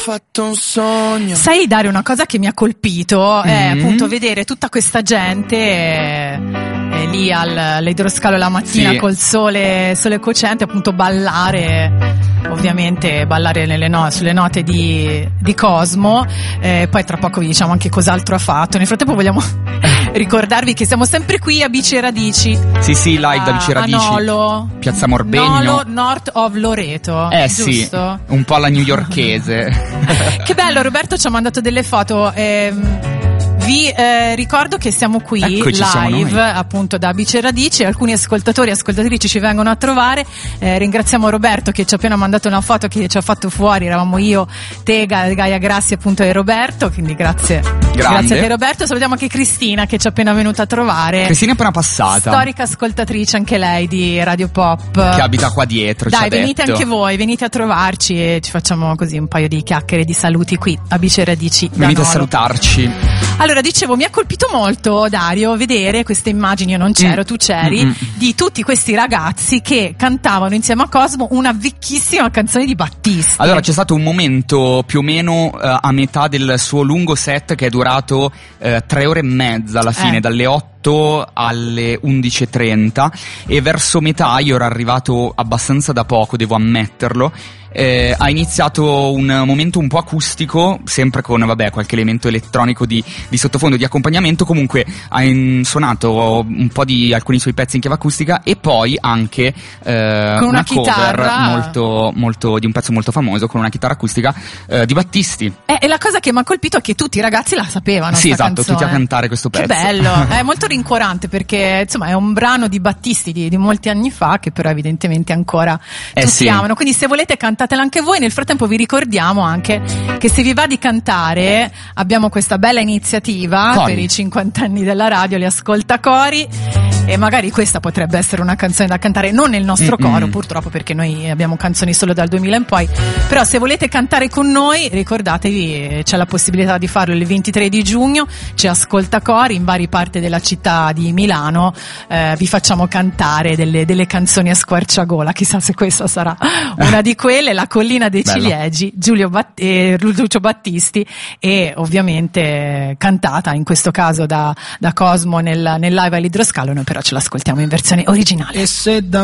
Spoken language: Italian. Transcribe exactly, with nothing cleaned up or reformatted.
fatto un sogno. Sai, Dario, una cosa che mi ha colpito è mm-hmm. appunto vedere tutta questa gente eh, eh, lì al, all'idroscalo la mattina sì. col sole, sole cocente, appunto ballare, ovviamente ballare nelle no- sulle note di, di Cosmo, eh, poi tra poco vi diciamo anche cos'altro ha fatto. Nel frattempo vogliamo ricordarvi che siamo sempre qui a Bici Radici. Sì sì, live da Bici Radici, a Nolo, Piazza Morbegno, Nolo, North of Loreto. Eh giusto? Sì, un po' alla newyorkese. Che bello, Roberto ci ha mandato delle foto. ehm, Vi eh, ricordo che siamo qui Eccoci, live appunto da Bici Radici, alcuni ascoltatori e ascoltatrici ci vengono a trovare, eh, ringraziamo Roberto che ci ha appena mandato una foto che ci ha fatto fuori, eravamo io, te, Gaia Grassi appunto e Roberto, quindi grazie. Grande. Grazie a te Roberto, salutiamo anche Cristina che ci è appena venuta a trovare. Cristina è appena passata. Storica ascoltatrice anche lei di Radio Pop. Che abita qua dietro. Dai, ci ha venite detto. anche voi, venite a trovarci e ci facciamo così un paio di chiacchiere, di saluti qui a Bici Radici. Venite a salutarci. Allora, dicevo, mi ha colpito molto, Dario, vedere queste immagini, io non c'ero, mm. tu c'eri, mm-hmm. di tutti questi ragazzi che cantavano insieme a Cosmo una vecchissima canzone di Battisti. Allora, c'è stato un momento più o meno uh, a metà del suo lungo set che è durato uh, tre ore e mezza alla fine, eh. dalle otto alle undici e trenta, e verso metà, io ero arrivato abbastanza da poco, devo ammetterlo. Eh, ha iniziato un momento un po' acustico, sempre con vabbè qualche elemento elettronico di, di sottofondo, di accompagnamento. Comunque ha in, suonato un po' di alcuni suoi pezzi in chiave acustica e poi anche eh, con una, una cover chitarra molto, molto, di un pezzo molto famoso con una chitarra acustica eh, di Battisti. Eh, e la cosa che mi ha colpito è che tutti i ragazzi la sapevano. Sì, esatto, canzone. tutti a cantare questo pezzo. Che bello, è molto rincuorante perché insomma è un brano di Battisti di, di molti anni fa che però evidentemente ancora eh tutti sì. amano, quindi se volete cantatela anche voi. Nel frattempo vi ricordiamo anche che se vi va di cantare abbiamo questa bella iniziativa Cori. per i cinquanta anni della radio, li ascolta Cori, e magari questa potrebbe essere una canzone da cantare, non nel nostro Mm-mm. coro purtroppo perché noi abbiamo canzoni solo dal duemila in poi, però se volete cantare con noi ricordatevi c'è la possibilità di farlo il ventitré di giugno, c'è Ascolta Cori in varie parti della città di Milano, eh, vi facciamo cantare delle, delle canzoni a squarciagola, chissà se questa sarà una di quelle. La Collina dei Bello. Ciliegi, Giulio Batt- eh, Lucio Battisti, e ovviamente cantata in questo caso da, da Cosmo nel, nel live all'idroscalo, noi però ce l'ascoltiamo in versione originale. E se da